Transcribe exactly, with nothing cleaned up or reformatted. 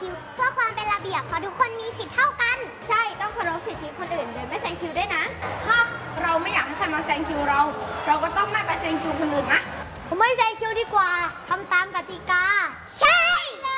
คิวเพื่อความเป็นระเบียบเพราะทุกคนมีสิทธิ์เท่ากันใช่ต้องเคารพสิทธิคนอื่นโดยไม่แซงคิวด้วยนะถ้าเราไม่อยากให้ใครมาแซงคิวเรา เราก็ต้องไม่ไปแซงคิวคนอื่นนะผมไม่แซงคิวดีกว่าทำตามกติกาใช่เล